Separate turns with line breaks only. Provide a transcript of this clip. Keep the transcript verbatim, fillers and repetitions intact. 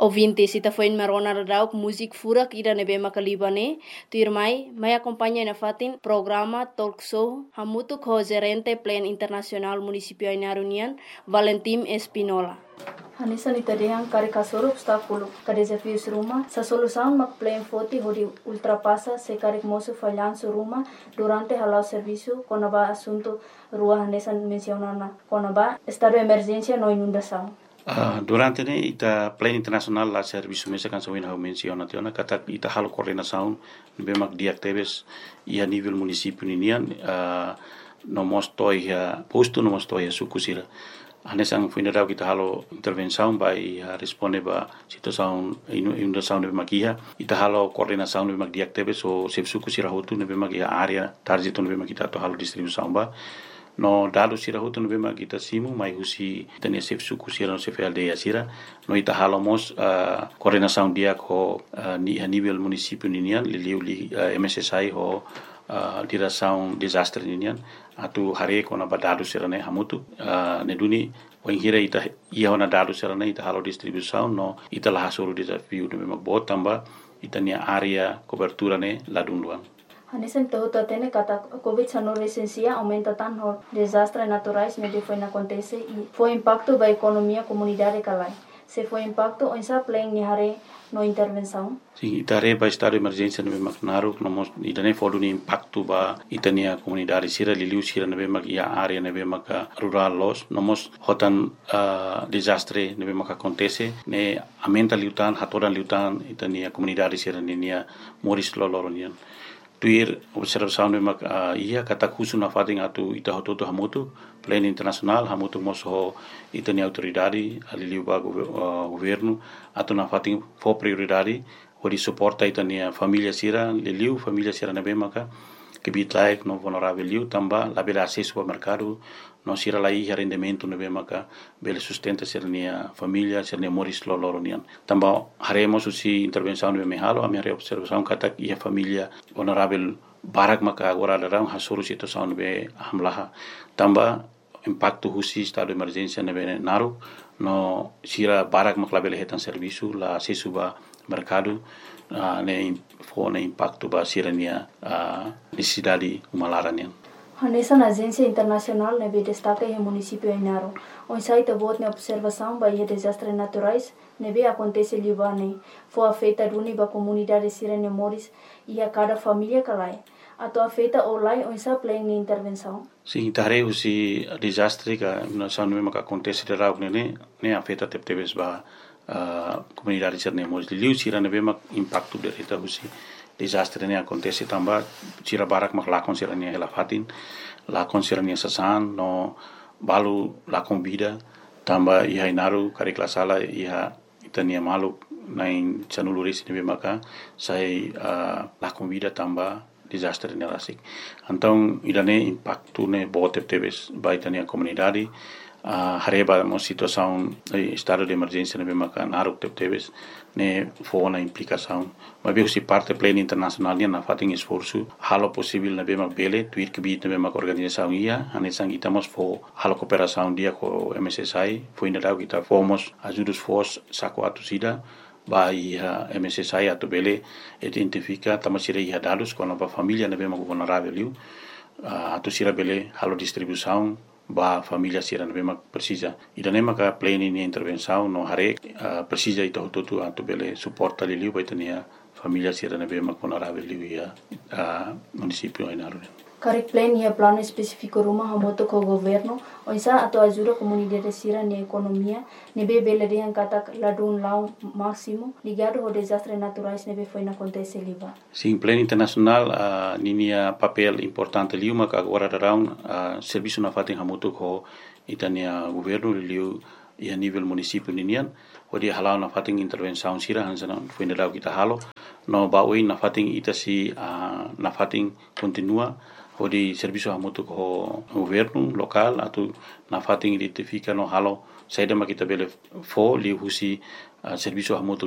Ouvintes, ita foi marona radauk musik furak ida nebe makalibane, tu irmai, mai acompanha na fatin programa talk show hamutu ko gerente plan internasional municipio Ainarunian, Valentim Espinola. Hanisa nita dehang kari kasoro obstáculo, ka desafios ruma, sa solução mak plan foti hodi ultrapassa se kari moço falhanço ruma durante halau serviço konaba assunto rua hanesa mencionana, konaba estado de emergência no inundação.
Uh, durante ne ita plan internasional la serviço mesa kan sawin hau menciona tiona kata ita halo coordenação bemak diactebes e a nível município ninian uh, no mostoi ya posto no mostoi ya sukusira anesang fuindarau kita halo intervenção vai uh, responde ba situação inundação de bemak ia ita halo coordenação bemak diactebes o sep sukusira hotu ne bemak ia area target no bemak kita to halo distribuição ba no dado sira hutu no bema kita simu mai husi tania sef suku sira no sef aldeia sira no ita halomos uh, coordenação dia ko uh, ni a nível município ninian liliu li uh, M S S I ho uh, direção desastre ninian atu hare ko na badado sira ne hamutu uh, ne duni wenghira ita ia ona dado sira ne ita halo distribuição no ita la hasuru desafio no bema botamba ita nia area cobertura ne ladunduan.
Hanesan tahu tatene kata COVID dezenove licencia aumenta tanto desastres naturais me foi na acontece e foi impacto ba economia comunidade kalai. Se foi impacto on sa plan ni hare no intervenção.
Sim, itare ba estado de emergência no Macnaru, no mos idane fodu ni impacto ba itania comunidade sira liliu sira no bemak ia area no bemak rural los, no mos hotan uh, desastre no bemak acontece ne aumenta liutan hatoran liutan itania comunidade sira nia moris loloronian. Tuir observação de mak uh, ia kata kusu na fating atu ita hototo hamutu plan internasional hamutu moso itani autoridade ali ba uh, governo atu na fating fo prioridade odi suporta itania família sira liliu família sira na bemaka que bitlaik no vulnerável liu tamba la bela acesso ao mercado no sira la ia rendimento no bemaka bela sustenta sira nia família sira nia moris loloronian tamba haremos usi intervenção no mehalo a minha observação kata ia família vulnerável barak maka agora darang hasuru situação no be hamlaha tamba impacto husi estado de emergência no be naru no sira barak maka bela hetan serviço la acesso ba mercado uh, ne fo ne impacto ba sirania uh, necessidade humalaranian.
Hanesa na agência internacional ne destaca em município Ainaro. On site vote ne observação ba ia desastres naturais ne be acontece libane. Fo afeta duni ba comunidade sirene moris e a cada família kalai. Ato afeta olai on sa plan ni intervenção.
Sim, tare usi desastre ka na sanu me ka acontece de rau ne ne afeta teptebes ba Uh, comunidade sirene moris liu sira ne bema impacto de reta husi desastre ne acontece tamba sira barak mak lakon sira ne hela fatin lakon sira ne sasan no balu lakon vida tamba ia inaru kari klasala ia itania malu nain chanuluris ne bema ka sai uh, lakon vida tamba desastre ne rasik então idane impacto ne bote tebes baitania comunidade Uh, hareba mo situação eh, estado de emergência ne bema kan aruk tebes ne fo na implicação mas bem se parte pleno internacional na fating esforço halo possível ne bema bele tuir que bit ne bema organização ia anesang itamos fo halo cooperação dia com M S S I foi ainda dau kita fomos ajudos fos saco atusida ba ia M S S I atu bele identifica tamasira ia dados com a família ne bema vulnerável uh, atusira bele halo distribuição ba família sira no bema precisa ida nema ka plane ni intervenção no hare uh, precisa ita tutu atu bele suporta li liu baitania família sira no bema vulnerável liu ia uh, município Ainaro.
Kari plan ia plano específico rumah hamoto ko governo onsa ato ajuda comunidade sira ni economia nebe bele de kata ladun lau máximo ligado ao desastres naturais nebe foi na acontece liba.
Sim, plano internacional uh, ninia papel importante liu maka agora darão uh, serviço na fatin hamoto ko itania governo liu ia nível município ninian odi halau na fatin intervenção sira hansana foi na kita halo no baui na fatin itasi uh, na fatin continua odi serviço hamoto ko governo local atu na fatin identifica no halo saída makita bele fo li husi uh, serviço hamoto